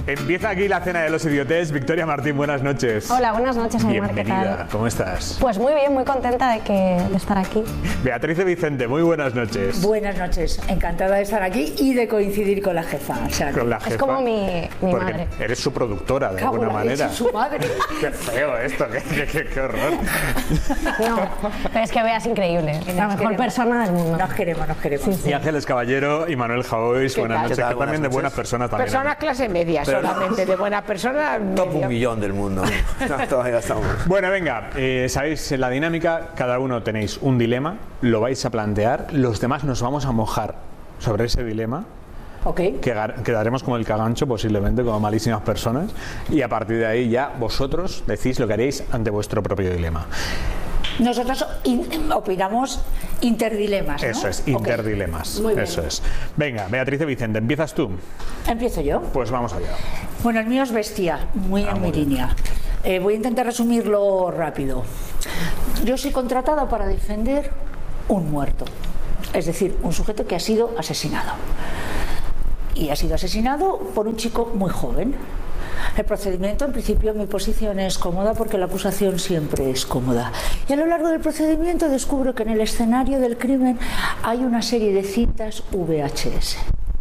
Empieza aquí la cena de los idiotes. Victoria Martín, buenas noches. Hola, buenas noches, Aymar. Bienvenida, ¿cómo estás? Pues muy bien, muy contenta de estar aquí. Beatriz de Vicente, muy buenas noches. Buenas noches, encantada de estar aquí y de coincidir con la jefa. O sea, con la jefa. Es como mi madre. Eres su productora, de alguna manera. Es su madre. Qué feo esto, qué horror. No, pero es que Bea es increíble. La mejor persona del mundo. Nos queremos. Sí. Y Ángeles Caballero y Manuel Jaois, buenas noches. Que también de buenas personas también. Personas clase media solamente, de buena persona. Top 1 millón del mundo. Todavía estamos. Bueno, venga, sabéis la dinámica, cada uno tenéis un dilema, lo vais a plantear, los demás nos vamos a mojar sobre ese dilema. Ok. Quedaremos como el cagancho, posiblemente, como malísimas personas, y a partir de ahí ya vosotros decís lo que haréis ante vuestro propio dilema. Nosotros opinamos interdilemas, ¿no? Eso es, interdilemas. Muy bien. Eso es. Venga, Beatriz de Vicente, ¿empiezas tú? ¿Empiezo yo? Pues vamos allá. Bueno, el mío es bestia, muy en mi línea. Voy a intentar resumirlo rápido. Yo soy contratada para defender un muerto, es decir, un sujeto que ha sido asesinado. Y ha sido asesinado por un chico muy joven. El procedimiento, en principio, mi posición es cómoda porque la acusación siempre es cómoda. Y a lo largo del procedimiento descubro que en el escenario del crimen hay una serie de cintas VHS.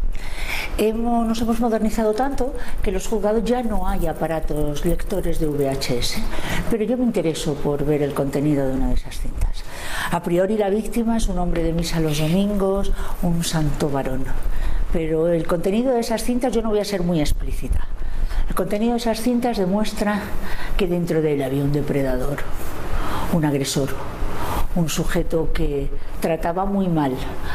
Nos hemos modernizado tanto que en los juzgados ya no hay aparatos lectores de VHS, pero yo me intereso por ver el contenido de una de esas cintas. A priori la víctima es un hombre de misa los domingos, un santo varón, pero el contenido de esas cintas yo no voy a ser muy explícita. El contenido de esas cintas demuestra que dentro de él había un depredador, un agresor, un sujeto que trataba muy mal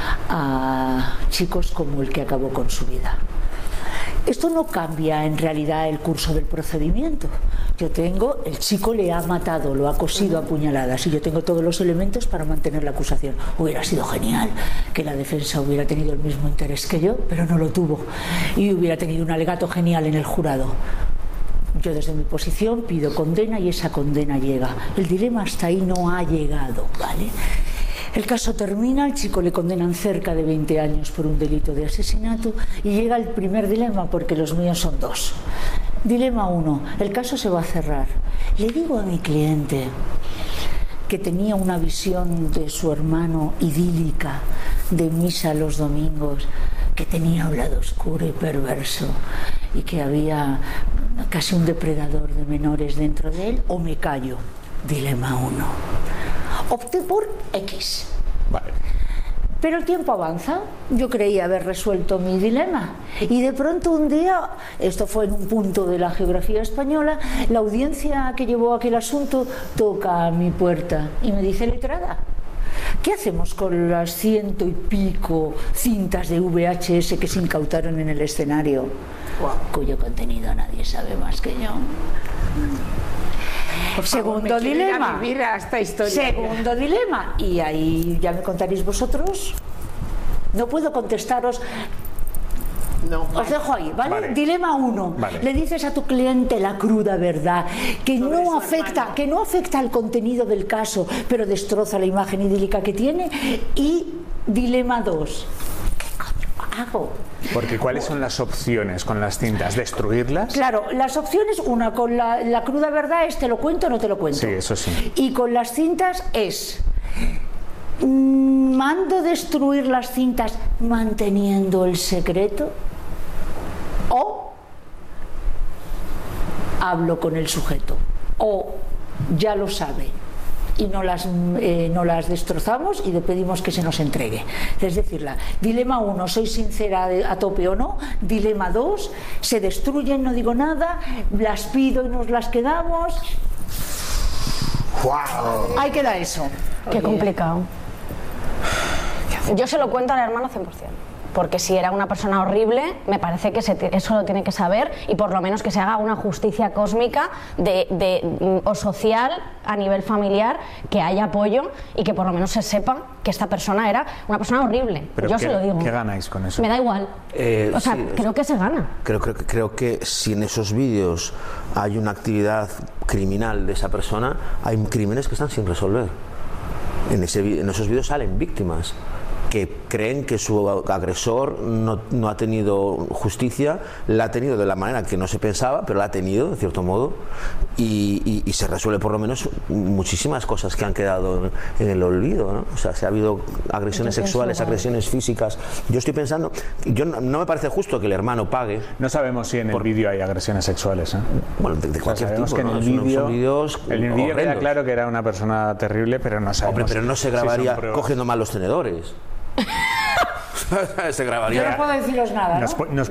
a chicos como el que acabó con su vida. Esto no cambia en realidad el curso del procedimiento. El chico le ha matado, lo ha cosido a puñaladas y yo tengo todos los elementos para mantener la acusación. Hubiera sido genial que la defensa hubiera tenido el mismo interés que yo, pero no lo tuvo y hubiera tenido un alegato genial en el jurado. Yo desde mi posición pido condena y esa condena llega. El dilema hasta ahí no ha llegado, ¿vale? El caso termina, al chico le condenan cerca de 20 años por un delito de asesinato y llega el primer dilema, porque los míos son dos. Dilema 1, el caso se va a cerrar. Le digo a mi cliente que tenía una visión de su hermano idílica, de misa los domingos, que tenía un lado oscuro y perverso y que había casi un depredador de menores dentro de él, o me callo. Dilema 1. Opté por X. Vale. Pero el tiempo avanza, yo creía haber resuelto mi dilema y de pronto un día, esto fue en un punto de la geografía española, la audiencia que llevó aquel asunto toca a mi puerta y me dice: letrada, ¿qué hacemos con las 100 y pico cintas de VHS que se incautaron en el escenario? Cuyo contenido nadie sabe más que yo. Segundo dilema. Segundo dilema. Y ahí ya me contaréis vosotros. No puedo contestaros. No, os dejo ahí, ¿vale? Vale. Dilema 1. Vale. Le dices a tu cliente la cruda verdad, que no afecta al contenido del caso, pero destroza la imagen idílica que tiene. Y dilema 2. Hago. Porque ¿cuáles son las opciones con las cintas? ¿Destruirlas? Claro, las opciones, una con la cruda verdad es: te lo cuento o no te lo cuento. Sí, eso sí. Y con las cintas es: mando destruir las cintas manteniendo el secreto, o hablo con el sujeto, o ya lo sabe y no las destrozamos y le pedimos que se nos entregue. Es decir, dilema 1, soy sincera a tope o no. Dilema 2, se destruyen, no digo nada, las pido y nos las quedamos. ¡Wow! Ahí queda eso. Qué complicado. Yo se lo cuento al hermano 100%. Porque si era una persona horrible, me parece que eso lo tiene que saber, y por lo menos que se haga una justicia cósmica o social a nivel familiar, que haya apoyo y que por lo menos se sepa que esta persona era una persona horrible. Pero yo se lo digo. ¿Qué ganáis con eso? Me da igual. O sea, sí, creo que se gana. Creo que si en esos vídeos hay una actividad criminal de esa persona, hay crímenes que están sin resolver. En esos vídeos salen víctimas que creen que su agresor no ha tenido justicia, la ha tenido de la manera que no se pensaba, pero la ha tenido, de cierto modo, y se resuelve por lo menos muchísimas cosas que han quedado en el olvido, ¿no? O sea, si ha habido agresiones sexuales, agresiones físicas. Yo estoy pensando, no me parece justo que el hermano pague. No sabemos si en el vídeo hay agresiones sexuales, ¿eh? Bueno, de cualquier sabemos tipo, que ¿no? en el vídeo queda claro que era una persona terrible, pero no sabemos. Hombre, pero no se grabaría cogiendo mal los tenedores. Se grabaría. Yo no puedo deciros nada, ¿no? ¿Nos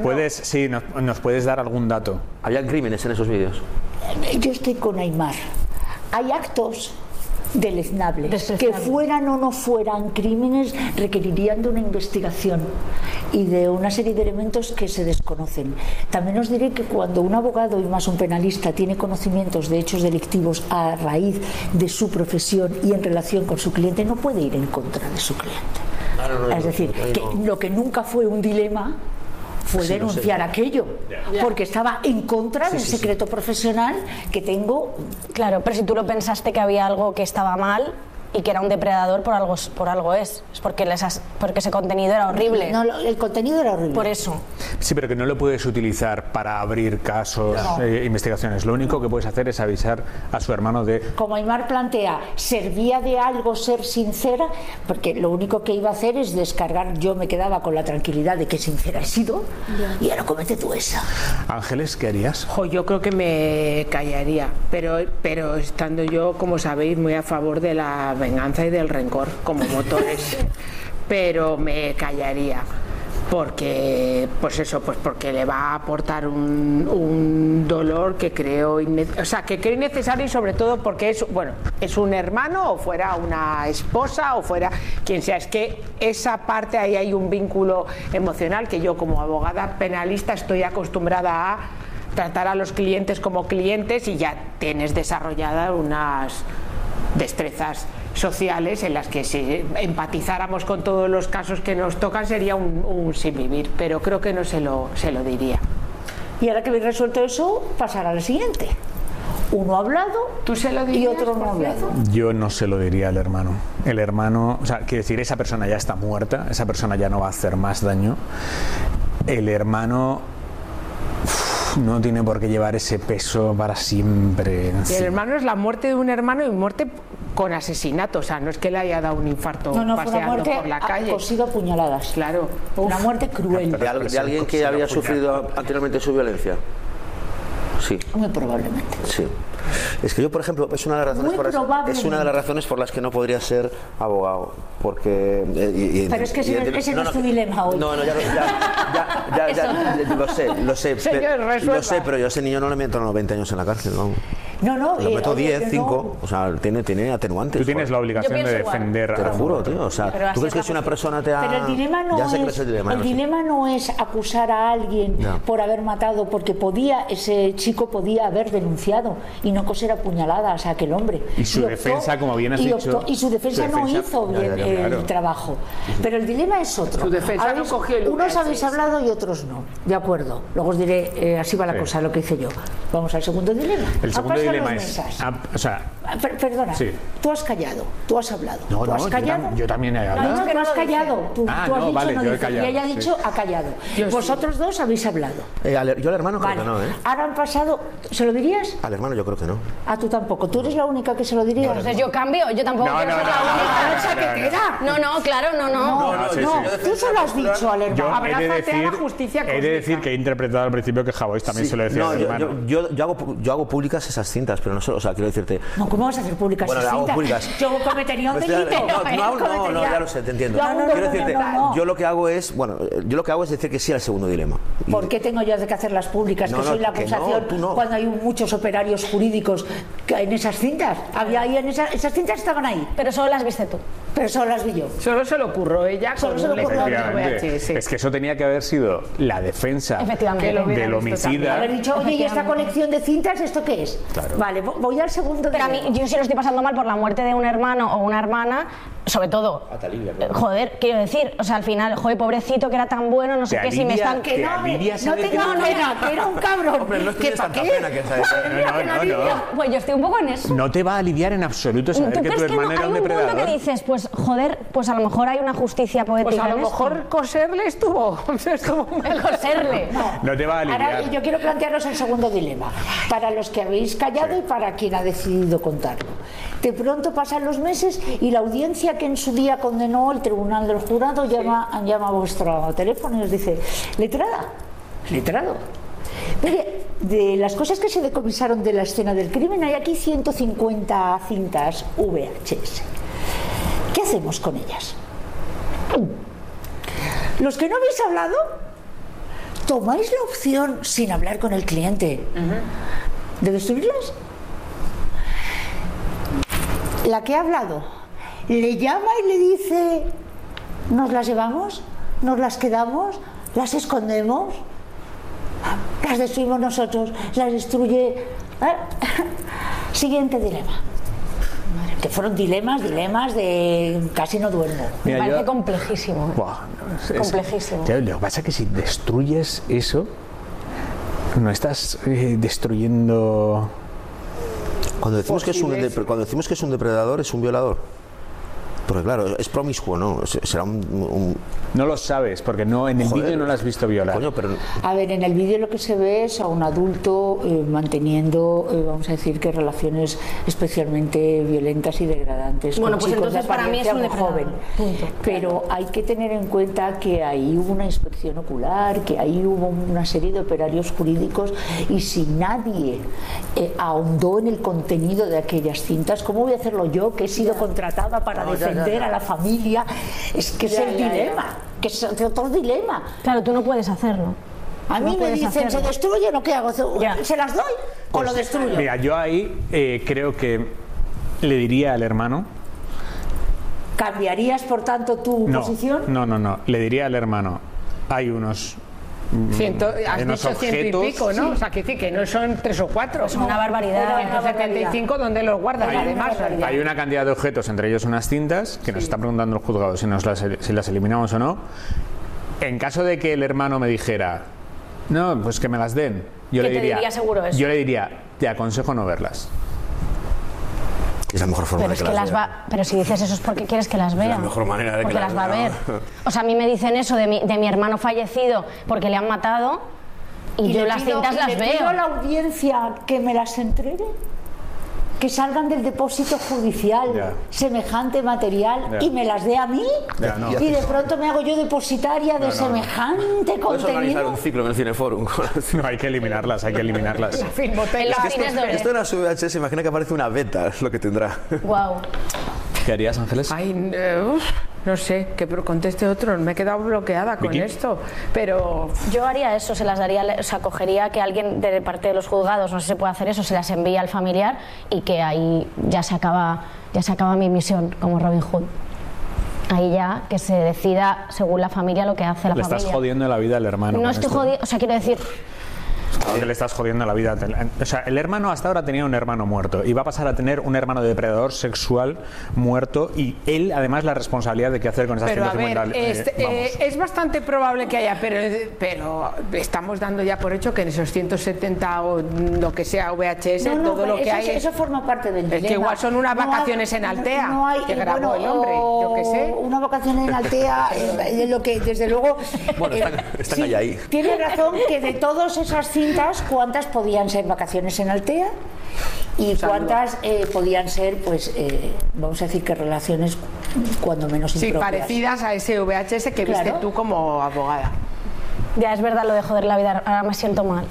puedes dar algún dato? ¿Había crímenes en esos vídeos? Yo estoy con Aimar. Hay actos deleznables que fueran o no fueran crímenes, requerirían de una investigación y de una serie de elementos que se desconocen. También os diré que cuando un abogado y más un penalista tiene conocimientos de hechos delictivos a raíz de su profesión y en relación con su cliente, no puede ir en contra de su cliente. Es decir, que lo que nunca fue un dilema fue denunciar aquello, porque estaba en contra del secreto profesional que tengo. Claro, pero si tú lo pensaste que había algo que estaba mal y que era un depredador, por algo es porque ese contenido era horrible. No, el contenido era horrible. Por eso. Sí, pero que no lo puedes utilizar para abrir casos, investigaciones. Lo único que puedes hacer es avisar a su hermano de... Como Aimar plantea, ¿servía de algo ser sincera? Porque lo único que iba a hacer es descargar. Yo me quedaba con la tranquilidad de que sincera he sido y ahora comete tú esa. Ángeles, ¿qué harías? Yo creo que me callaría, pero estando yo, como sabéis, muy a favor de la venganza y del rencor como motores, pero me callaría porque porque le va a aportar un dolor que creo innecesario, y sobre todo porque es un hermano, o fuera una esposa, o fuera quien sea. Es que esa parte, ahí hay un vínculo emocional que yo, como abogada penalista, estoy acostumbrada a tratar a los clientes como clientes, y ya tienes desarrolladas unas destrezas sociales en las que si empatizáramos con todos los casos que nos tocan sería un sin vivir, pero creo que no se lo diría. Y ahora que habéis resuelto eso, pasar a la siguiente. Uno ha hablado, ¿tú se lo dirías, y otro no ha hablado? Yo no se lo diría al hermano. El hermano, o sea, quiere decir, esa persona ya está muerta, esa persona ya no va a hacer más daño. El hermano no tiene por qué llevar ese peso para siempre. Y el hermano es la muerte de un hermano, y muerte con asesinato, o sea, no es que le haya dado un infarto paseando por la calle. Cosido a puñaladas. Claro. Una muerte cruel. ¿De alguien que había sufrido anteriormente su violencia? Sí. Muy probablemente. Sí. Es que yo, por ejemplo, es una de las razones por las que no podría ser abogado, porque pero es que ese no es tu dilema hoy. No, ya lo sé, pero yo a ese niño no le meto 90 años en la cárcel, ¿no? No, lo meto 10, 5, o sea, tiene atenuantes. Tú tienes la obligación de defender. Te lo juro, tío, o sea, ¿tú crees que si una persona te ha... Pero el dilema no es acusar a alguien por haber matado, porque ese chico podía haber denunciado y no coser a puñaladas a aquel hombre. Y su defensa, como bien has dicho... Y su defensa no hizo bien el trabajo. Pero el dilema es otro. Su defensa no cogió el lugar. Unos habéis hablado y otros no. De acuerdo. Luego os diré, así va la cosa, lo que hice yo. Vamos al segundo dilema. El segundo dilema es... Perdona, tú has callado, tú has hablado. No, ¿Tú has callado? yo también he hablado. No, que no has callado. Tú has dicho vale, no yo he dice. callado. Y ella ha dicho ha callado. Vosotros dos habéis hablado. Yo al hermano creo que no, ¿eh? Ahora han pasado... ¿Se lo dirías? Al hermano yo creo que no. Ah, tú tampoco. ¿Tú eres la única que se lo diría? Entonces yo cambio, yo tampoco quiero ser la única. No, claro, no. Tú se lo has dicho al hermano. He de decir que he interpretado al principio que Javois también se lo decía al hermano. Yo hago públicas esas cintas, pero no solo, o sea, quiero decirte... No, ¿cómo vas a hacer públicas esas cintas? Hago públicas. Yo cometería un delito. No, ya lo sé, te entiendo. Quiero decirte, yo lo que hago es, decir que sí al segundo dilema. ¿Por qué tengo yo que hacer las públicas? Que soy la acusación cuando hay muchos operarios jurídicos en esas cintas. Había ahí esas cintas estaban ahí. Pero solo las viste tú. Pero solo las vi yo. Solo se le ocurrió ella. Es que eso tenía que haber sido la defensa del homicida. Haber dicho, oye, ¿y esta colección de cintas esto qué es? Claro. Vale, voy al segundo. Pero a mí, yo sí lo estoy pasando mal por la muerte de un hermano o una hermana. sobre todo, te alivia, claro. joder, quiero decir, o sea, al final, joder, pobrecito que era tan bueno, no sé Te qué, si me alivia, están... te alivia no saber que tengas no- pena, que era un cabrón. Hombre, no ¿Qué tienes pa' tanta qué? pena que sabes. No. Pues yo estoy un poco en eso. No te va a aliviar en absoluto saber ¿Tú que tu crees que hermano no? era Hay un un punto depredador. que dices, pues joder, pues a lo mejor hay una justicia poética Pues a lo en esto. mejor coserle estuvo El coserle. No te va a aliviar. Ahora yo quiero plantearos el segundo dilema, para los que habéis callado y para quien ha decidido contarlo. De pronto pasan los meses y la audiencia que en su día condenó el tribunal del jurado llama a vuestro teléfono y os dice, letrado. Mire, de las cosas que se decomisaron de la escena del crimen hay aquí 150 cintas VHS. ¿Qué hacemos con ellas? Los que no habéis hablado, ¿tomáis la opción, sin hablar con el cliente, de destruirlas? La que ha hablado le llama y le dice, ¿nos las llevamos? ¿Nos las quedamos? ¿Las escondemos? Las destruimos nosotros, las destruye... Siguiente dilema. Que fueron dilemas de casi no duermo. Me Mira, parece yo- complejísimo. Buah, Complejísimo. Lo que pasa es que si destruyes eso, no estás destruyendo... Cuando decimos que es un depredador, es un violador. Porque claro, es promiscuo, ¿no? Será un No lo sabes, porque no en el Joder. vídeo no lo has visto violar. coño, pero A ver, en el vídeo lo que se ve es a un adulto manteniendo, vamos a decir, que relaciones especialmente violentas y degradantes. Bueno, con pues chicos de entonces para mí es apariencia un muy depredador. joven. Punto. Pero hay que tener en cuenta que ahí hubo una inspección ocular, que ahí hubo una serie de operarios jurídicos y si nadie ahondó en el contenido de aquellas cintas, ¿cómo voy a hacerlo yo, que he sido contratada para defender a la familia? Es que es el dilema, que es otro dilema. Claro, tú no puedes hacerlo. A mí No me puedes dicen, ¿se hacerlo. destruye o no? ¿Qué hago? Ya. ¿Se las doy o lo destruyo? Mira, yo ahí creo que le diría al hermano... ¿Cambiarías, por tanto, tu posición? No. Le diría al hermano, hay unos... Has unos dicho ciento y objetos- pico, ¿no? O sea, que sí, que no son 3 o 4. Es una barbaridad. 175, ¿dónde los guardas? Además, Hay una cantidad de objetos, entre ellos unas cintas, que nos está preguntando el juzgado si las eliminamos o no. En caso de que el hermano me dijera, no, pues que me las den, yo Que le te diría, diría seguro eso. yo le diría, te aconsejo no verlas. es la mejor forma Pero de es que que las las vea. va, pero si dices eso es porque quieres que las vea. la mejor manera de que porque las las va a vea. ver. O sea, a mí me dicen eso de mi hermano fallecido porque le han matado y yo le las pido- cintas las le pido veo. a la audiencia que me las entregue, que salgan del depósito judicial Ya. semejante material Ya. y me las dé a mí. Ya, no. Y de pronto me hago yo depositaria de semejante Puedes organizar contenido. un ciclo en el Cineforum. No, hay que eliminarlas, hay que eliminarlas. En los cines de Esto en la VHS, imagina que aparece una beta, es lo que tendrá. Wow. ¿Qué harías, Ángeles? Ay, no sé, que conteste otro. Me he quedado bloqueada con Vicky. esto. Pero Yo haría eso, se las daría, o sea, cogería que alguien de parte de los juzgados, no sé si se puede hacer eso, se las envía al familiar y que ahí ya se acaba mi misión como Robin Hood. Ahí ya que se decida según la familia lo que hace la Le familia. estás jodiendo la vida al hermano. No con estoy esto. jodiendo, o sea, quiero decir, Que le estás jodiendo la vida. O sea, el hermano hasta ahora tenía un hermano muerto y va a pasar a tener un hermano depredador sexual muerto y él además la responsabilidad de qué hacer con esas Pero a cintas ver, documentales. es bastante probable que haya, pero estamos dando ya por hecho que en esos 170 o lo que sea VHS, No, todo lo que eso, hay. eso forma parte del dilema. Es que igual son unas No hay- vacaciones en Altea, no hay- que grabó el hombre, yo qué sé. Una vacación en Altea, lo que desde luego. Bueno, están sí, ahí. Tiene razón que de todas esas cintas, ¿cuántas podían ser vacaciones en Altea? Y cuántas podían ser, pues, vamos a decir que relaciones cuando menos Sí, impropias. parecidas a ese VHS que viste Claro. tú como abogada. ya es verdad lo de joder la vida, ahora me siento mal.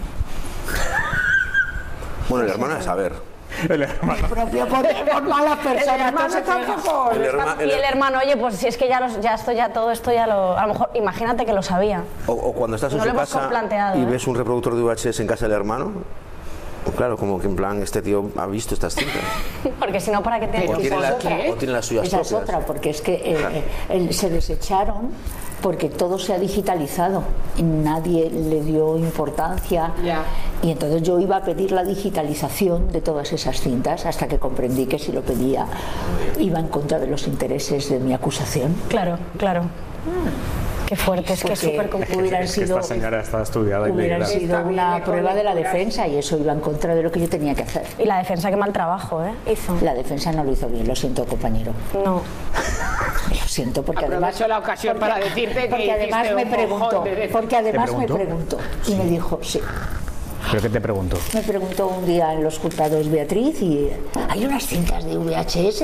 Bueno, el hermano es saber. El hermano. Propio por malas personas. entonces, El herma- Y el hermano, oye, pues si es que todo esto ya lo... A lo mejor, imagínate que lo sabía. o cuando estás en No su lo hemos casa planteado, y ¿eh? ves un reproductor de VHS en casa del hermano, pues claro, como que en plan, este tío ha visto estas cintas. Porque si no, ¿para qué te O tiene, esa es otra. o tiene las suyas Esa es propias. otra, porque es que se desecharon porque todo se ha digitalizado y nadie le dio importancia. Y entonces yo iba a pedir la digitalización de todas esas cintas hasta que comprendí que si lo pedía iba en contra de los intereses de mi acusación. Claro. Qué fuerte, es que es súper complicado. Hubieran sido, esta señora está estudiada y hubieran leída. sido una prueba de la defensa y eso iba en contra de lo que yo tenía que hacer. Y la defensa, qué mal trabajo, hizo. La defensa no lo hizo bien, lo siento, compañero. No. Lo siento, porque Aprovecho además... la ocasión para decirte que porque además hiciste me un preguntó, mojón de... porque además me preguntó? preguntó y me dijo, sí. ¿Pero qué te pregunto? Me preguntó un día en los juzgados Beatriz y hay unas cintas de VHS,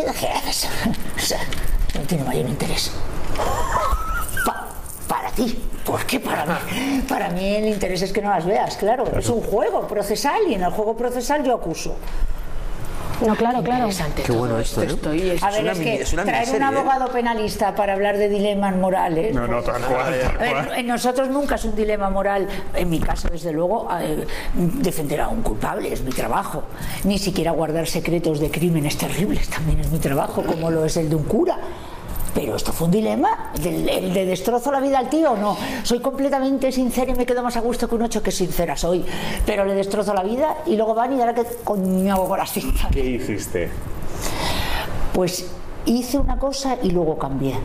no tiene mayor interés. Para ti. ¿Por qué para mí? Para mí el interés es que no las veas, claro. Es un juego procesal y en el juego procesal yo acuso. No, claro. Qué bueno esto, ¿eh? A ver, es que traer un abogado penalista para hablar de dilemas morales... No, tal cual. En nosotros nunca es un dilema moral. En mi caso, desde luego, defender a un culpable es mi trabajo. Ni siquiera guardar secretos de crímenes terribles también es mi trabajo, como lo es el de un cura. Pero esto fue un dilema, el de destrozo la vida al tío o no. Soy completamente sincera y me quedo más a gusto que un 8 que sincera soy. Pero le destrozo la vida y luego van y ahora que coño hago con las cintas. ¿Qué hiciste? Pues hice una cosa y luego cambié.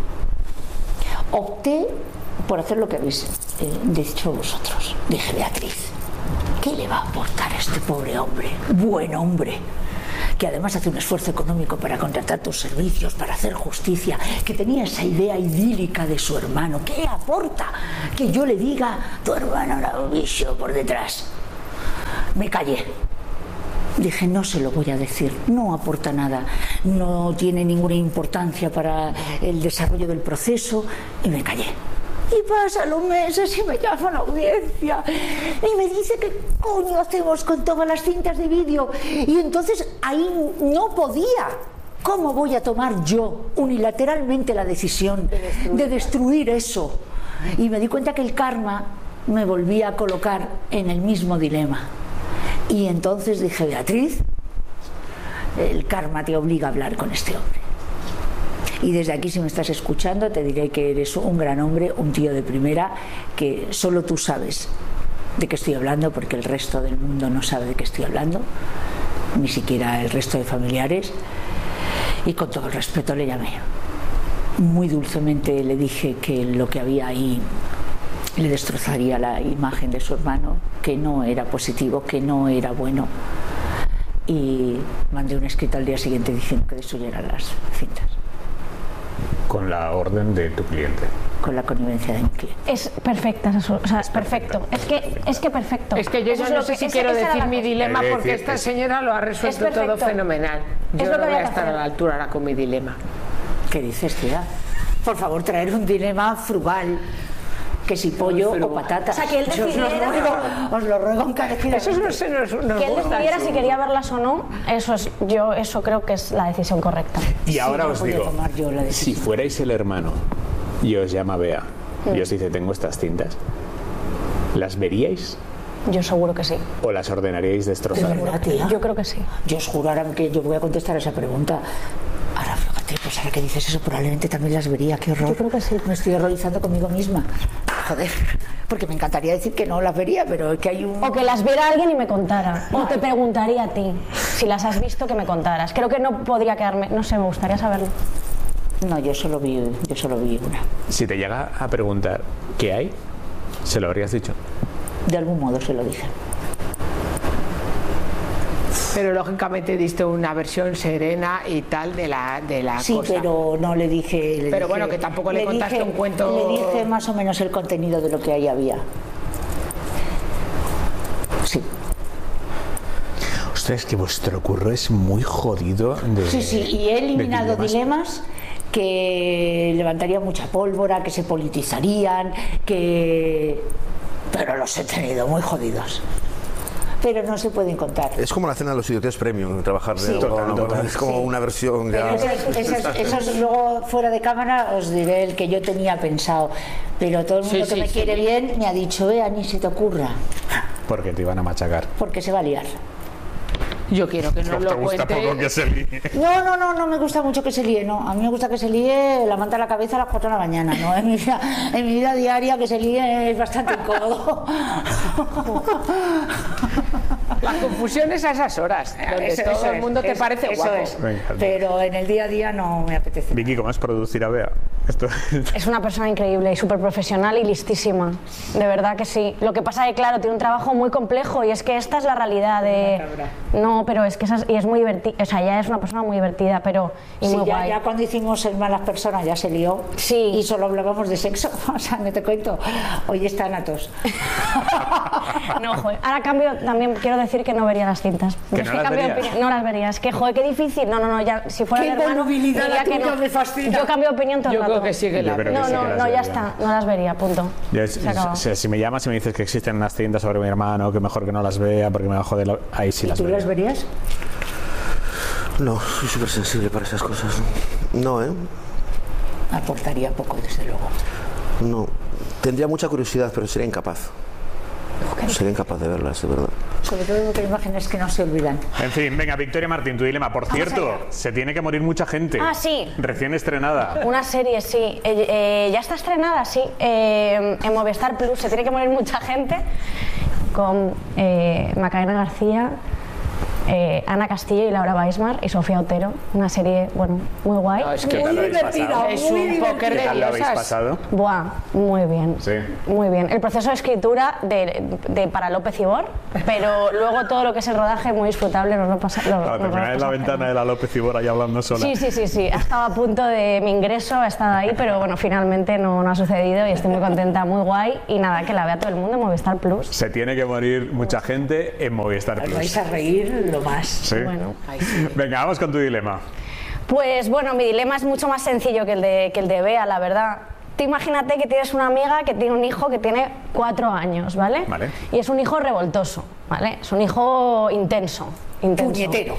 Opté por hacer lo que habéis dicho vosotros. Dije, Beatriz, ¿qué le va a aportar a este pobre hombre? Buen hombre, que además hace un esfuerzo económico para contratar tus servicios, para hacer justicia, que tenía esa idea idílica de su hermano. ¿Qué aporta? Que yo le diga, tu hermano era un bicho por detrás. Me callé. Dije, no se lo voy a decir, no aporta nada, no tiene ninguna importancia para el desarrollo del proceso, y me callé. Y pasan los meses y me llaman a audiencia y me dice qué coño hacemos con todas las cintas de vídeo. Y entonces ahí no podía. ¿Cómo voy a tomar yo unilateralmente la decisión de destruir eso? Y me di cuenta que el karma me volvía a colocar en el mismo dilema. Y entonces dije, Beatriz, el karma te obliga a hablar con este hombre. Y desde aquí, si me estás escuchando, te diré que eres un gran hombre, un tío de primera, que solo tú sabes de qué estoy hablando, porque el resto del mundo no sabe de qué estoy hablando, ni siquiera el resto de familiares. Y con todo el respeto le llamé. Muy dulcemente le dije que lo que había ahí le destrozaría la imagen de su hermano, que no era positivo, que no era bueno. Y mandé un escrito al día siguiente diciendo que destruyeran las cintas. Con la orden de tu cliente. Con la connivencia de mi cliente. Es perfecta, o sea, es perfecto. Es que perfecto. Es que yo Eso no lo sé que- si esa- quiero esa era decir la mi cosa. dilema, Es porque decir, esta señora lo ha resuelto Es todo perfecto. fenomenal. Es Yo lo que no voy había a que estar hacer. a la altura ahora con mi dilema. ¿Qué dices, tía? Por favor, traer un dilema frugal. Que si pollo o patata. O sea, que él Yo decidiera- os lo ruego encarecidamente. Eso no se nos Que él gusta. decidiera si quería verlas o no, eso creo que es la decisión correcta. Y ahora no os podía digo, tomar yo la si decisión. fuerais el hermano y os llama Bea y os dice, tengo estas cintas, ¿las veríais Yo seguro que sí. o las ordenaríais De destrozar? verdad, tía. Yo creo que sí. Yo os juro ahora que yo voy a contestar esa pregunta. Ahora, fíjate, pues ahora que dices eso, probablemente también las vería. Qué horror. Yo creo que sí. Me estoy horrorizando conmigo misma. Joder, porque me encantaría decir que no las vería, pero es que hay un... O que las viera alguien y me contara. O te preguntaría a ti, si las has visto, que me contaras. Creo que no podría quedarme, no sé, me gustaría saberlo. No, yo solo vi una. Si te llega a preguntar qué hay, ¿se lo habrías dicho? De algún modo se lo dije. Pero lógicamente diste una versión serena y tal de la Sí, cosa. pero no le dije... Pero bueno, que tampoco le contaste un cuento- Le dije más o menos el contenido de lo que ahí había. Sí. Ostras, es que vuestro curro es muy jodido de... Sí, sí, y he eliminado de dilemas que levantarían mucha pólvora, que se politizarían, que... Pero los he tenido muy jodidos. Pero no se pueden contar. Es como la cena de los idiotas premium, trabajar de Sí. total. Es como una versión ya... Pero esas luego fuera de cámara os diré el que yo tenía pensado. Pero todo el mundo Sí, que sí, me sí. quiere bien me ha dicho, ni se te ocurra, Porque te iban a machacar. porque se va a liar. Yo quiero que nos ¿Te lo gusta cuente. poco que se líe? No me gusta mucho que se líe, no. A mí me gusta que se líe la manta a la cabeza a las 4 de la mañana, ¿no? En mi vida diaria que se líe es bastante incómodo. La confusión es a esas horas, donde todo el mundo te parece guapo. Venga. Pero en el día a día no me apetece. Vicky, ¿cómo es producir a Bea? Esto... Es una persona increíble y súper profesional y listísima. De verdad que sí. Lo que pasa es que, claro, tiene un trabajo muy complejo y es que esta es la realidad de... No, pero es que y es muy divertida. O sea, ella es una persona muy divertida, pero... Y Sí, muy guay. ya cuando hicimos el Malas Personas ya se lió. Sí. Y solo hablábamos de sexo. O sea, no te cuento. Hoy está Anatos. No, joder. Ahora cambio, también quiero decir que no vería las cintas. ¿Que Es no las cambio de verías? opinión. No las vería. Es que, joder, qué difícil. No, ya, si fuera Qué el hermano, volubilidad diría la que tuya no. me fascina. Yo cambio de opinión todo el Yo rato. creo que sí que la Yo creo que No, sí que las ya vería. está. No las vería, punto. Se acabó. Si me llamas y me dices que existen unas cintas sobre mi hermano, que mejor que no las vea porque me va a joder, ahí sí las ¿Tú vería. las verías? No, soy súper sensible para esas cosas. No, ¿eh? Aportaría poco, desde luego. No. Tendría mucha curiosidad, pero sería incapaz. Sería incapaz de verlas, de verdad. Sobre todo porque hay imágenes que no se olvidan. En fin, venga, Victoria Martín, tu dilema. Por cierto, se tiene que morir mucha gente. Ah, sí. Recién estrenada. Una serie, sí. Ya está estrenada, sí. En Movistar Plus. Se tiene que morir mucha gente. Con Macarena García, Ana Castillo y Laura Weismar y Sofía Otero. Una serie, bueno, muy guay. No, es ¿Qué que tal lo habéis pasado? es un póker ¿Qué de tal lo habéis diosas. pasado? Buah, muy bien. Sí. Muy bien. El proceso de escritura para López Ibor, pero luego todo lo que es el rodaje muy disfrutable. Nos lo pasa. Termináis la ventana de la López Ibor ahí hablando sola. Sí. Ha estado a punto de mi ingreso, ha estado ahí, pero bueno, finalmente no ha sucedido y estoy muy contenta, muy guay. Y nada, que la vea todo el mundo en Movistar Plus. Se tiene que morir mucha gente en Movistar Os Plus. vais a reír lo más. Sí. Bueno. Venga, vamos con tu dilema. Pues bueno, mi dilema es mucho más sencillo que el de Bea, la verdad. Tú imagínate que tienes una amiga que tiene un hijo que tiene 4 años, ¿vale? Vale. Y es un hijo revoltoso, ¿vale? Es un hijo intenso. Puñetero.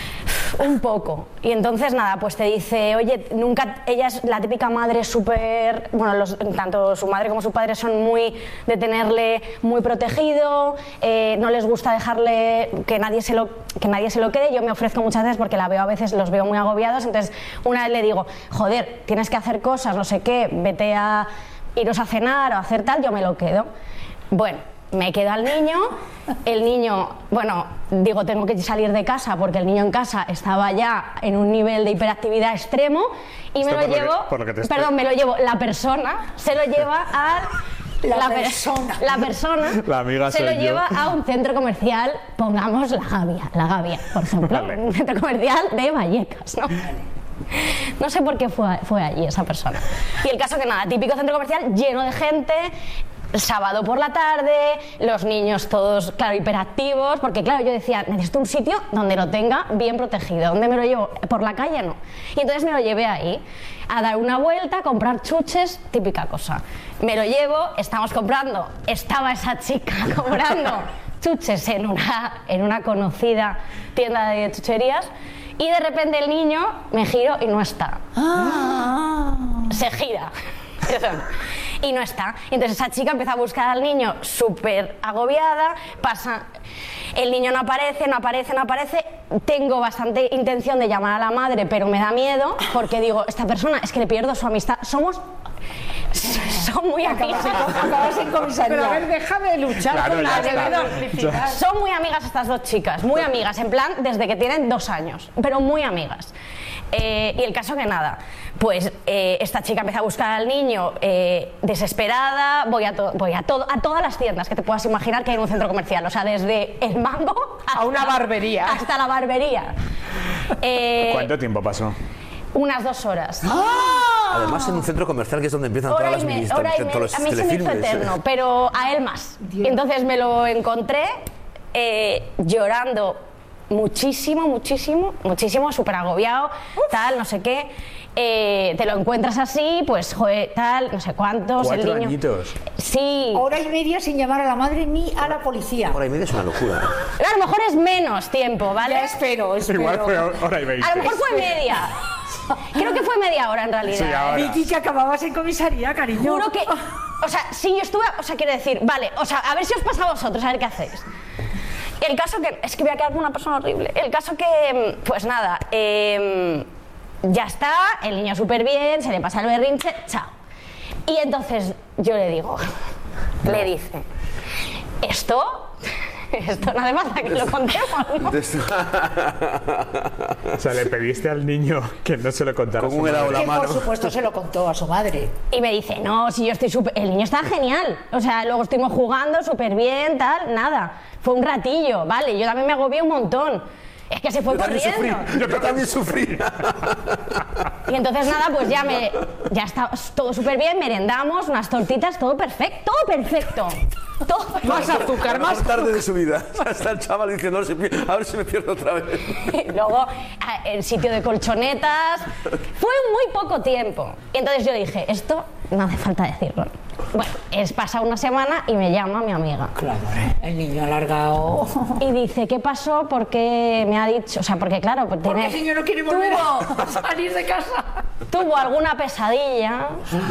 Un poco. Y entonces nada, pues te dice, oye, ella es la típica madre súper, bueno, tanto su madre como su padre son muy de tenerle muy protegido, no les gusta dejarle que nadie se lo quede. Yo me ofrezco muchas veces porque los veo muy agobiados, entonces una vez le digo, joder, tienes que hacer cosas, no sé qué, vete a iros a cenar o a hacer tal, yo me lo quedo. Bueno, me quedo al niño, el niño, bueno, digo, tengo que salir de casa porque el niño en casa estaba ya en un nivel de hiperactividad extremo y me Esto lo llevo, me lo llevo, la persona se lo lleva a la persona La amiga se lo soy yo. lleva a un centro comercial, pongamos la Gavia, por ejemplo, Vale. un centro comercial de Vallecas, ¿no? No sé por qué fue allí esa persona. Y el caso que nada, típico centro comercial lleno de gente, sábado por la tarde, los niños todos, claro, hiperactivos, porque claro, yo decía, necesito un sitio donde lo tenga bien protegido, donde me lo llevo, por la calle no. Y entonces me lo llevé ahí, a dar una vuelta, a comprar chuches, típica cosa. Me lo llevo, estaba esa chica comprando chuches en una conocida tienda de chucherías, y de repente el niño, me giro y no está. Se gira. Y no está. Entonces esa chica empieza a buscar al niño súper agobiada, el niño no aparece. Tengo bastante intención de llamar a la madre, pero me da miedo porque digo, esta persona es que le pierdo su amistad. Son muy amigas. Acabas en comisaría. Pero a ver, déjame luchar Claro, con ya la está. debilidad. Son muy amigas estas dos chicas, muy amigas, en plan desde que tienen 2 años, pero muy amigas. Y el caso que nada, pues esta chica empieza a buscar al niño desesperada, voy a todas las tiendas que te puedas imaginar que hay en un centro comercial, o sea, desde el Mango A una barbería. hasta la barbería. ¿Cuánto tiempo pasó? Unas 2 horas. Además, en un centro comercial que es donde empiezan Hora todas y las media, hora y media. todos los A mí se me hizo telefilmes. eterno, pero a él más. Y entonces me lo encontré llorando muchísimo, súper agobiado, tal, no sé qué. Te lo encuentras así, pues, joder, tal, no sé cuántos. 4 el niño. añitos. Sí. Hora y media sin llamar a la madre ni a la policía. Hora y media es una locura. A lo mejor es menos tiempo, ¿vale? Ya espero. Igual fue hora y 20. A lo mejor fue media. Creo que fue media hora en realidad. Sí, ahora. Vicky, que acababas en comisaría, cariño. Juro que, o sea, sí, yo estuve, o sea, quiero decir, vale, o sea, a ver si os pasa a vosotros, a ver qué hacéis. El caso que... Es que voy a quedar como una persona horrible. El caso que... Pues nada, ya está, el niño súper bien, se le pasa el berrinche, chao. Y entonces yo le digo, le dice, esto no hace falta que lo contemos, ¿no? O sea, le pediste al niño que no se lo contara. Con un helado en la Que mano. por supuesto se lo contó a su madre. Y me dice, no, si yo estoy súper... El niño está genial. O sea, luego estuvimos jugando súper bien, tal, nada. Fue un ratillo, vale, yo también me agobié un montón. Es que se fue corriendo. Yo también sufrí. Y entonces nada, pues ya está todo súper bien, merendamos, unas tortitas, todo perfecto, todo perfecto. Todo perfecto. Más azúcar, más Más tarde de su vida. Está el chaval diciendo, a ver si me pierdo otra vez. Y luego el sitio de colchonetas. Fue muy poco tiempo. Y entonces yo dije, esto no hace falta decirlo. Bueno, pasa una semana y me llama mi amiga. Claro, el niño alargado. Y dice, ¿qué pasó? Porque me ha dicho, o sea, porque claro, pues Porque el niño no quiere volver a salir de casa. tuvo alguna pesadilla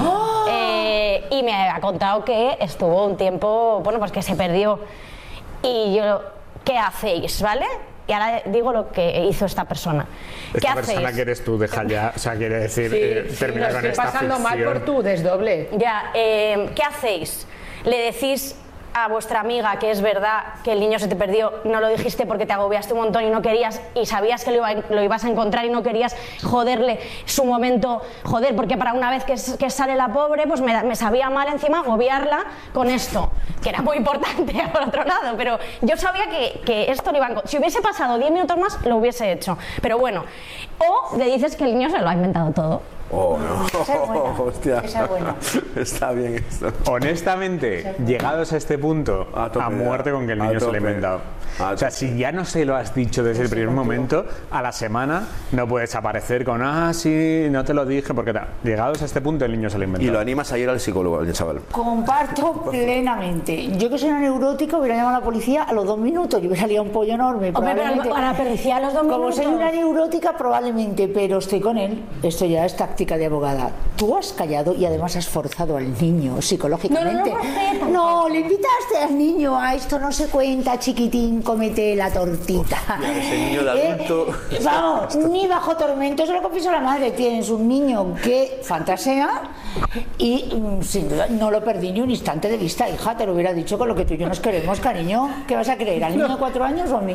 y me ha contado que estuvo un tiempo, bueno, pues que se perdió. Y yo, ¿qué hacéis? ¿Vale? Y ahora digo lo que hizo esta persona. ¿Qué Esta hacéis? persona que eres tú, deja ya, o sea, quiere decir, Sí, termina lo con estoy esta pasando mal ficción. por tu desdoble. Ya, ¿qué hacéis? ¿Le decís a vuestra amiga que es verdad que el niño se te perdió, no lo dijiste porque te agobiaste un montón y no querías, y sabías que lo ibas a encontrar y no querías joderle su momento, joder, porque para una vez que sale la pobre, pues me sabía mal encima agobiarla con esto, que era muy importante por otro lado, pero yo sabía que esto lo iba a encontrar. Si hubiese pasado 10 minutos más, lo hubiese hecho, pero bueno. O le dices que el niño se lo ha inventado todo. Oh, no. Esa es buena. Hostia. Esa es buena. Está bien esto. Honestamente, llegados a este punto, A tope, a muerte con que el a niño se lo ha tope. inventado. A O sea, tope. si ya no se lo has dicho desde el primer momento, a la semana no puedes aparecer con, sí, no te lo dije, porque llegados a este punto el niño se lo ha Y inventado. lo animas a ir al psicólogo, el chaval. Comparto plenamente. Yo que soy una neurótica hubiera llamado a la policía a los 2 minutos y hubiera liado un pollo enorme. Hombre, probablemente. pero para policía a los 2 Como minutos. soy una neurótica, probablemente, pero estoy con él. Esto ya es táctica de abogada. Tú has callado y además has forzado al niño psicológicamente. No, le invitaste al niño a esto no se cuenta, chiquitín, cómete la tortita. ese niño de adulto. Vamos, ni bajo tormento, se lo confieso a la madre. Tienes un niño que fantasea y sin duda no lo perdí ni un instante de vista. Hija, te lo hubiera dicho con lo que tú y yo nos queremos, cariño. ¿Qué vas a creer? ¿Al niño de 4 años o a mí?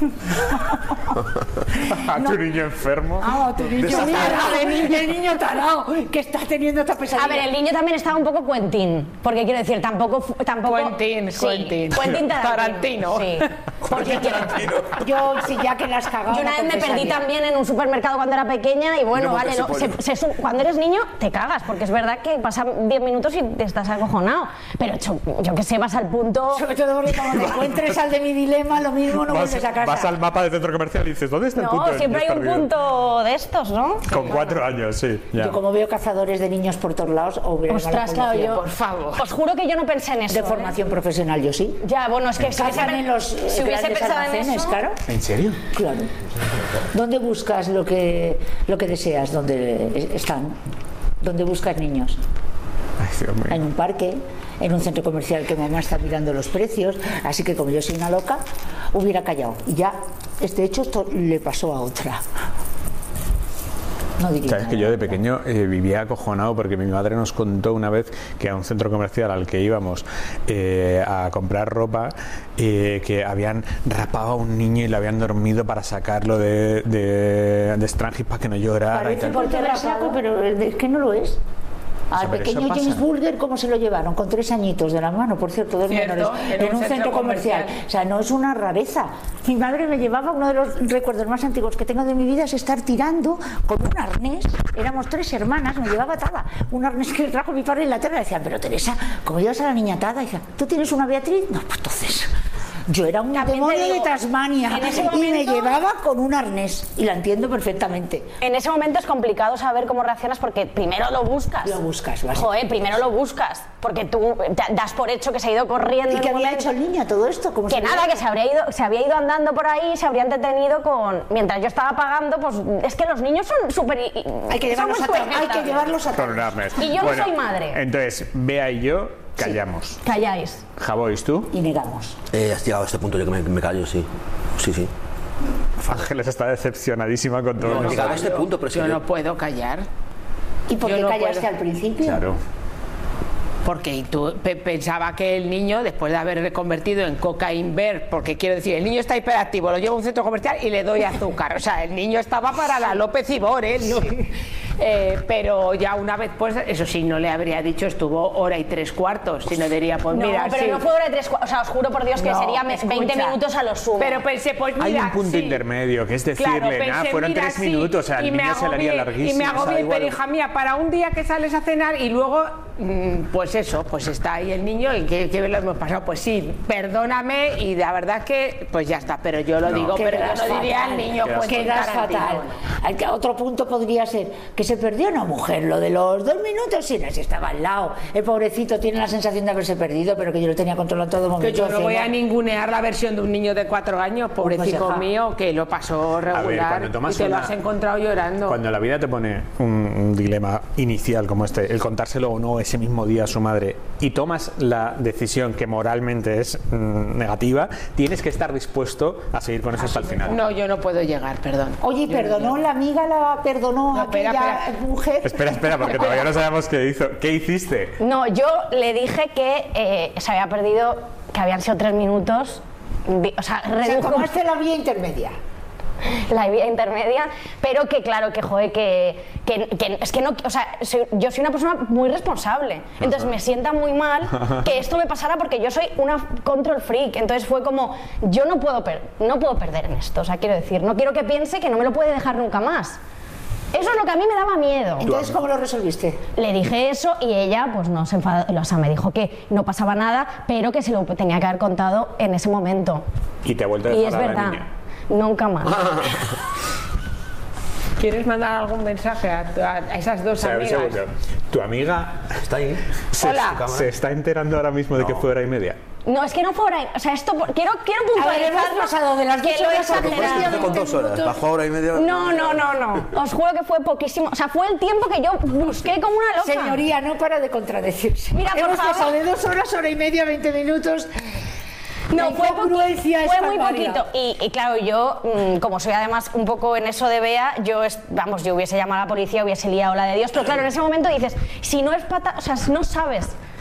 A tu niño enfermo. Ah, tu niño tarao, el niño tarao, que está teniendo esta pesadilla. A ver, el niño también estaba un poco Quentin, porque quiero decir, tampoco Quentin, sí, Quentin. Quentin Tarantino. Sí. Porque Yo, sí, ya que la has cagado. yo una no vez me perdí confesaría. también en un supermercado cuando era pequeña y bueno, No vale, montes ese pollo. cuando eres niño te cagas, porque es verdad que pasan 10 minutos y te estás acojonado, pero yo que sé, vas al punto... Sobre todo porque cuando te encuentres al de mi dilema, lo mismo no vuelves a casa. Vas al mapa del centro comercial y dices, ¿dónde está el punto? No, del siempre hay niño un perdido? punto de estos, ¿no? Con 4 años, sí. Ya. Yo como veo cazadores de niños por todos lados, hubiera llamado a la Ostras, claro, policía. yo... por favor. Os juro que yo no pensé en eso. De formación profesional, yo sí. Ya, bueno, es que si hubiese, Cazan en los si hubiese grandes pensado en almacenes, eso... claro. ¿En serio? Claro. ¿Dónde buscas lo que deseas? ¿Dónde están? ¿Dónde buscas niños? Ay, Dios mío. En un parque, en un centro comercial que mamá está mirando los precios, así que como yo soy una loca, hubiera callado. Y ya, este hecho esto le pasó a otra. No diría Sabes que nada. yo de pequeño vivía acojonado porque mi madre nos contó una vez que a un centro comercial al que íbamos a comprar ropa que habían rapado a un niño y le habían dormido para sacarlo de Strangis para que no llorara y Parece tal. porque era saco, pero es que no lo es. Al pero eso pequeño pasa. James Bulger, ¿cómo se lo llevaron? Con 3 añitos de la mano, por cierto, 2 Cierto, menores, en un centro comercial. comercial. O sea, no es una rareza. Mi madre me llevaba, uno de los recuerdos más antiguos que tengo de mi vida es estar tirando con un arnés. Éramos 3 hermanas, me llevaba atada. Un arnés que trajo mi padre de Inglaterra. Decían, pero Teresa, ¿cómo llevas a la niña atada? Y decía, ¿tú tienes una Beatriz? No, pues entonces... Yo era un También te demonio digo, de Tasmania en ese y me momento- llevaba con un arnés. Y la entiendo perfectamente. En ese momento es complicado saber cómo reaccionas porque primero lo buscas. Lo buscas, vas. Joder, primero lo buscas. Porque tú das por hecho que se ha ido corriendo. ¿Y en qué un había momento. hecho el niño todo esto? ¿Cómo Que se nada, veía? que se había ido andando por ahí, se habría entretenido con... Mientras yo estaba pagando, pues es que los niños son súper... Hay que llevarlos a son muy hay que llevarlos a Con un arnés. Y yo no soy madre. Entonces, Bea y yo callamos. Calláis. Javois, ¿tú? Y negamos. Has llegado a este punto yo que me callo, sí. Sí. Ángeles está decepcionadísima con todo No, esto. llegado a este punto, pero es que Yo no puedo callar. ¿Y por Yo qué no callaste puedo. al principio? Claro. Porque tú pensaba que el niño, después de haber reconvertido en cocaine bear, porque quiero decir, el niño está hiperactivo, lo llevo a un centro comercial y le doy azúcar. O sea, el niño estaba para la López Ibor, ¿eh? No. Pero ya una vez, pues, eso sí, no le habría dicho, estuvo hora y 3/4, sino diría, pues No, mira, pero sí. no fue hora de 3 cuartos. O sea, os juro por Dios que No, sería 20 escucha. minutos a lo sumo. Pero pensé, pues mira, Hay un punto sí. intermedio, que es decirle, Claro, pensé, nada, fueron mira, 3 sí, minutos, o sea, el y me niño se le haría agobié, larguísimo. Y me o sea, agobié, igual. pero hija mía, para un día que sales a cenar y luego, pues eso, pues está ahí el niño y que lo hemos pasado. Pues sí, perdóname y la verdad que, pues ya está, pero yo lo digo, pero yo no diría al niño, pues Quedas fatal. Otro punto podría ser que se perdió una mujer, lo de los 2 minutos, sí, no, si estaba al lado. El pobrecito tiene la sensación de haberse perdido, pero que yo lo tenía controlado todo momento. Que yo no voy a ni ningunear la versión de un niño de 4 años, pobrecito hija. mío, que lo pasó regular cuando tomas y te lo una- has encontrado llorando. Cuando la vida te pone un dilema inicial como este, el contárselo o no ese mismo día a su madre, y tomas la decisión que moralmente es negativa, tienes que estar dispuesto a seguir con eso hasta el final. No, yo no puedo llegar, perdón. Oye, ¿perdonó la amiga, la perdonó a espera, aquella espera. mujer? Espera, porque todavía no sabemos qué hizo. ¿Qué hiciste? No, yo le dije que se había perdido, que habían sido 3 minutos. O sea, O sea, redujo tomaste la vía intermedia. la vía intermedia, pero que claro, que joder, que es que no, o sea, yo soy una persona muy responsable, entonces me sienta muy mal que esto me pasara porque yo soy una control freak, entonces fue como, yo no puedo perder en esto, o sea, quiero decir, no quiero que piense que no me lo puede dejar nunca más. Eso es lo que a mí me daba miedo. Entonces, ¿cómo lo resolviste? Le dije eso y ella pues no se enfadó, o sea, me dijo que no pasaba nada, pero que se lo tenía que haber contado en ese momento. Y te ha vuelto a Y dejar es a la verdad, niña. nunca más. ¿Quieres mandar algún mensaje a esas dos O sea, un amigas? segundo. Tu amiga Está ahí. Hola. se está enterando ahora mismo de que fue hora y media. No, es que no fue hora, o sea, esto quiero A ver, hemos puntualizarlo, pasado de las que 2 lo he horas a exagerado. Con 2 horas, bajó hora y media. No. Os juro que fue poquísimo. O sea, fue el tiempo que yo busqué como una loca. Señoría, no para de contradecirse. Mira, por hemos favor. pasado de 2 horas, hora y media, 20 minutos. No, La fue incongruencia es fue muy palmaria. poquito. Y claro, yo, como soy además un poco en eso de Bea, yo hubiese llamado a la policía, hubiese liado la de Dios. Pero claro, en ese momento dices, si no es o sea, no sabes.